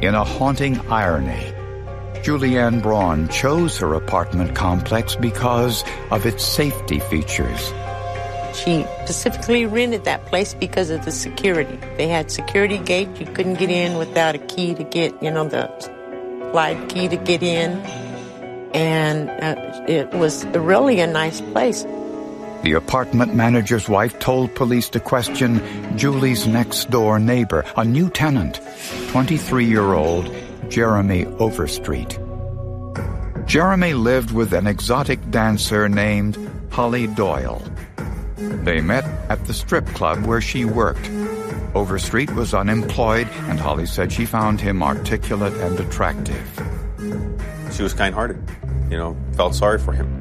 In a haunting irony, Julianne Braun chose her apartment complex because of its safety features. She specifically rented that place because of the security. They had security gate. You couldn't get in without a key to get, the slide key to get in. And it was really a nice place. The apartment manager's wife told police to question Julie's next-door neighbor, a new tenant, 23-year-old Jeremy Overstreet. Jeremy lived with an exotic dancer named Holly Doyle. They met at the strip club where she worked. Overstreet was unemployed, and Holly said she found him articulate and attractive. She was kind-hearted, felt sorry for him,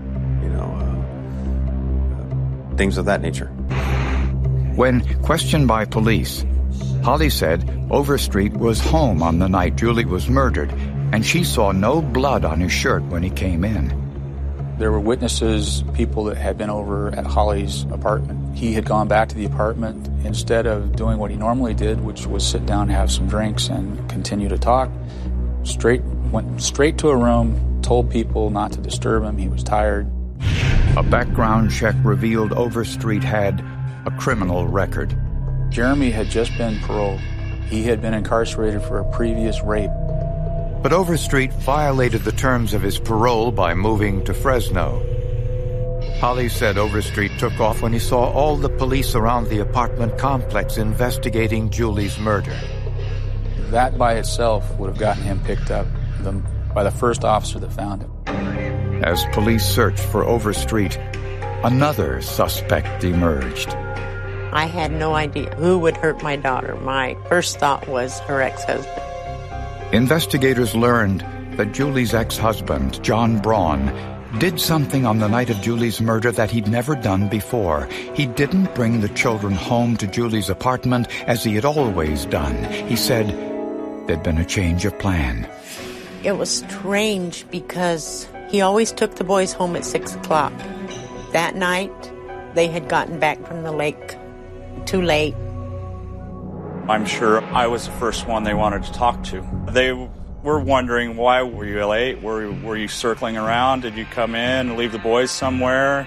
things of that nature. When questioned by police, Holly said Overstreet was home on the night Julie was murdered, and she saw no blood on his shirt when he came in. There were witnesses, people that had been over at Holly's apartment. He had gone back to the apartment. Instead of doing what he normally did, which was sit down, have some drinks, and continue to talk, went straight to a room, told people not to disturb him. He was tired. A background check revealed Overstreet had a criminal record. Jeremy had just been paroled. He had been incarcerated for a previous rape. But Overstreet violated the terms of his parole by moving to Fresno. Holly said Overstreet took off when he saw all the police around the apartment complex investigating Julie's murder. That by itself would have gotten him picked up by the first officer that found him. As police searched for Overstreet, another suspect emerged. I had no idea who would hurt my daughter. My first thought was her ex-husband. Investigators learned that Julie's ex-husband, John Braun, did something on the night of Julie's murder that he'd never done before. He didn't bring the children home to Julie's apartment as he had always done. He said there'd been a change of plan. It was strange because he always took the boys home at 6 o'clock. That night, they had gotten back from the lake too late. I'm sure I was the first one they wanted to talk to. They were wondering, why were you late? Were you circling around? Did you come in and leave the boys somewhere?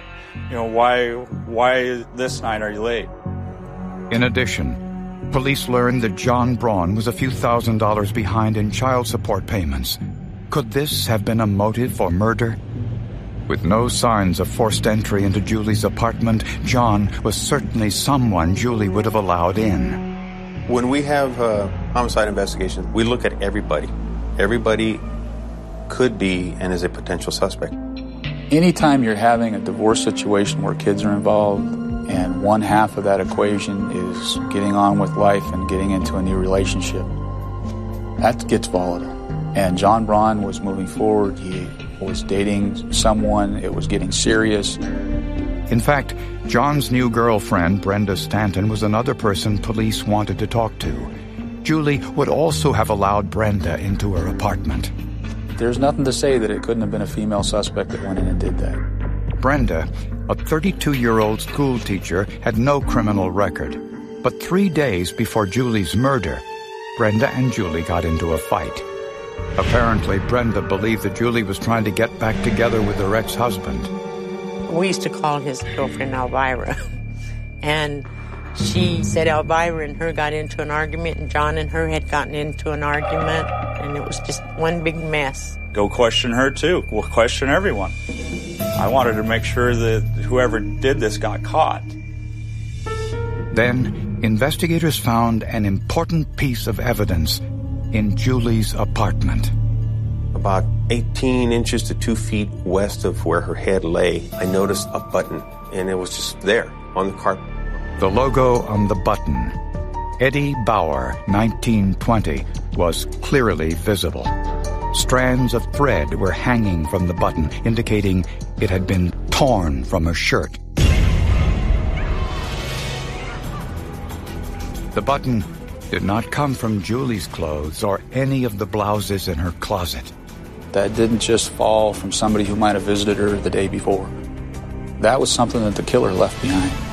Why this night are you late? In addition, police learned that John Braun was a few $1,000s behind in child support payments. Could this have been a motive for murder? With no signs of forced entry into Julie's apartment, John was certainly someone Julie would have allowed in. When we have homicide investigations, we look at everybody. Everybody could be and is a potential suspect. Anytime you're having a divorce situation where kids are involved and one half of that equation is getting on with life and getting into a new relationship, that gets volatile. And John Braun was moving forward. He was dating someone. It was getting serious. In fact, John's new girlfriend, Brenda Stanton, was another person police wanted to talk to. Julie would also have allowed Brenda into her apartment. There's nothing to say that it couldn't have been a female suspect that went in and did that. Brenda, a 32-year-old school teacher, had no criminal record. But 3 days before Julie's murder, Brenda and Julie got into a fight. Apparently, Brenda believed that Julie was trying to get back together with her ex-husband. We used to call his girlfriend Elvira. And she said Elvira and her got into an argument, and John and her had gotten into an argument, and it was just one big mess. Go question her, too. We'll question everyone. I wanted to make sure that whoever did this got caught. Then, investigators found an important piece of evidence in Julie's apartment. About 18 inches to 2 feet west of where her head lay, I noticed a button, and it was just there on the carpet. The logo on the button, Eddie Bauer, 1920, was clearly visible. Strands of thread were hanging from the button, indicating it had been torn from her shirt. The button did not come from Julie's clothes or any of the blouses in her closet. That didn't just fall from somebody who might have visited her the day before. That was something that the killer left behind.